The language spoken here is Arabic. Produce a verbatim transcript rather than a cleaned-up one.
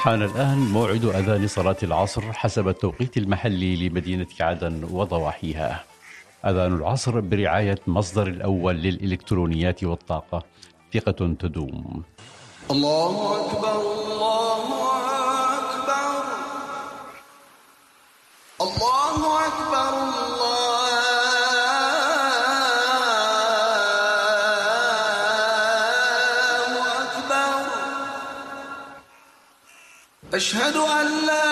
حان الآن موعد أذان صلاة العصر حسب التوقيت المحلي لمدينة عدن وضواحيها. أذان العصر برعاية مصدر الأول للإلكترونيات والطاقة، ثقة تدوم. الله أكبر الله أكبر الله أكبر الله أكبر. أشهد أن لا